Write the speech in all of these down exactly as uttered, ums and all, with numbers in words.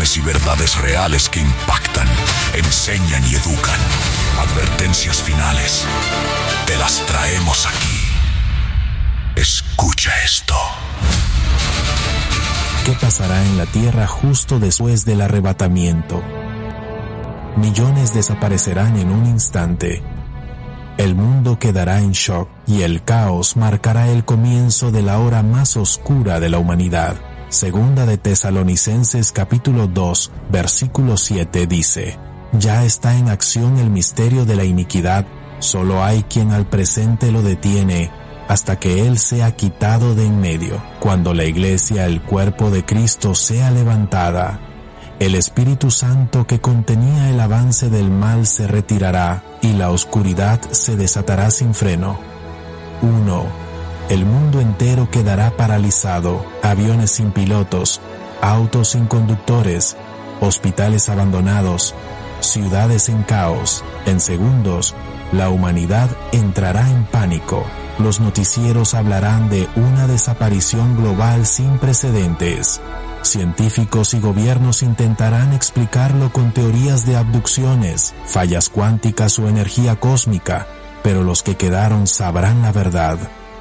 Exhortaciones y verdades reales que impactan, enseñan y educan. Advertencias finales. Te las traemos aquí. Escucha esto. ¿Qué pasará en la tierra justo después del arrebatamiento? Millones desaparecerán en un instante. El mundo quedará en shock y el caos marcará el comienzo de la hora más oscura de la humanidad. Segunda de Tesalonicenses capítulo dos, versículo siete dice: Ya está en acción el misterio de la iniquidad, solo hay quien al presente lo detiene, hasta que Él sea quitado de en medio. Cuando la Iglesia, el cuerpo de Cristo, sea levantada, el Espíritu Santo que contenía el avance del mal se retirará y la oscuridad se desatará sin freno. uno. El mundo entero quedará paralizado, aviones sin pilotos, autos sin conductores, hospitales abandonados, ciudades en caos. En segundos, la humanidad entrará en pánico. Los noticieros hablarán de una desaparición global sin precedentes. Científicos y gobiernos intentarán explicarlo con teorías de abducciones, fallas cuánticas o energía cósmica, pero los que quedaron sabrán la verdad.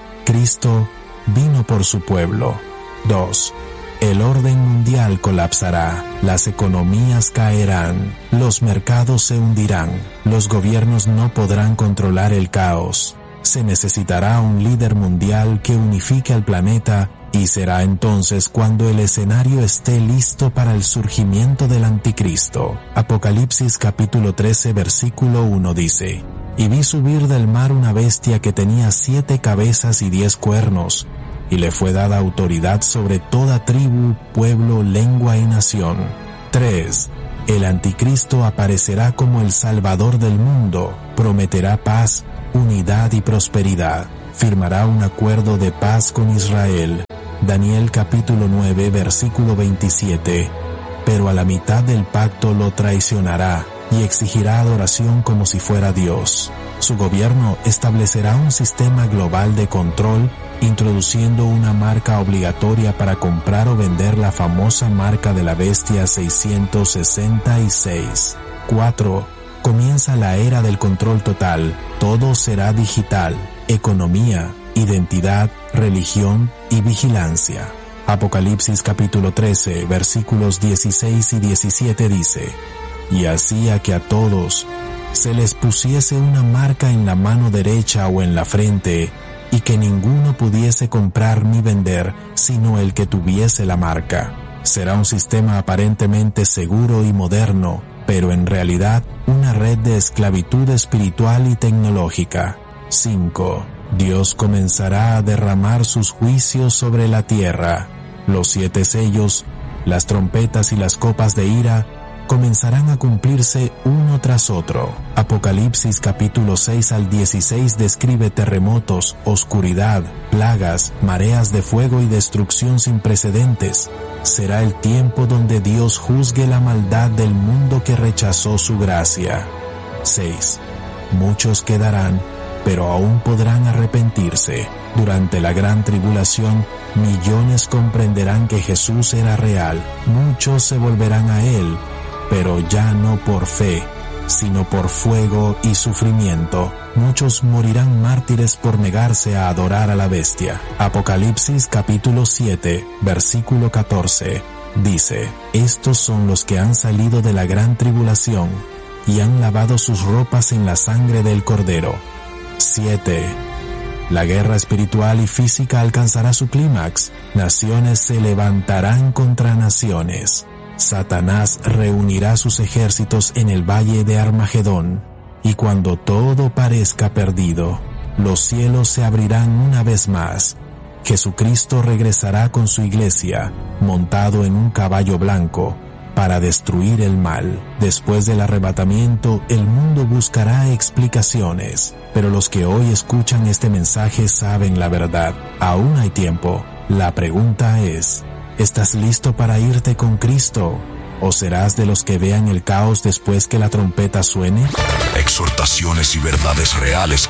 Cristo vino por su pueblo. dos. El orden mundial colapsará, las economías caerán, los mercados se hundirán, los gobiernos no podrán controlar el caos. Se necesitará un líder mundial que unifique al planeta y será entonces cuando el escenario esté listo para el surgimiento del anticristo. Apocalipsis capítulo trece versículo uno dice: Y vi subir del mar una bestia que tenía siete cabezas y diez cuernos, y le fue dada autoridad sobre toda tribu, pueblo, lengua y nación. tres. El anticristo aparecerá como el Salvador del mundo, prometerá paz, unidad y prosperidad, firmará un acuerdo de paz con Israel. Daniel capítulo nueve versículo veintisiete. Pero a la mitad del pacto lo traicionará y exigirá adoración como si fuera Dios. Su gobierno establecerá un sistema global de control, introduciendo una marca obligatoria para comprar o vender la famosa marca de la bestia seiscientos sesenta y seis. cuatro. Comienza la era del control total. Todo será digital: economía, identidad, religión y vigilancia. Apocalipsis capítulo trece, versículos dieciséis y diecisiete dice: Y hacía que a todos se les pusiese una marca en la mano derecha o en la frente, y que ninguno pudiese comprar ni vender, sino el que tuviese la marca. Será un sistema aparentemente seguro y moderno, pero en realidad una red de esclavitud espiritual y tecnológica. cinco. Dios comenzará a derramar sus juicios sobre la tierra. Los siete sellos, las trompetas y las copas de ira comenzarán a cumplirse uno tras otro. Apocalipsis capítulo seis al dieciséis describe terremotos, oscuridad, plagas, mareas de fuego y destrucción sin precedentes. Será el tiempo donde Dios juzgue la maldad del mundo que rechazó su gracia. seis. Muchos quedarán, pero aún podrán arrepentirse. Durante la gran tribulación, millones comprenderán que Jesús era real. Muchos se volverán a Él, pero ya no por fe, sino por fuego y sufrimiento. Muchos morirán mártires por negarse a adorar a la bestia. Apocalipsis capítulo siete, versículo catorce, dice: Estos son los que han salido de la gran tribulación y han lavado sus ropas en la sangre del Cordero. siete. La guerra espiritual y física alcanzará su clímax. Naciones se levantarán contra naciones. Satanás reunirá sus ejércitos en el valle de Armagedón, y cuando todo parezca perdido, los cielos se abrirán una vez más. Jesucristo regresará con su iglesia, montado en un caballo blanco, para destruir el mal. Después del arrebatamiento, el mundo buscará explicaciones, pero los que hoy escuchan este mensaje saben la verdad. Aún hay tiempo. La pregunta es: ¿estás listo para irte con Cristo? ¿O serás de los que vean el caos después que la trompeta suene? Exhortaciones y verdades reales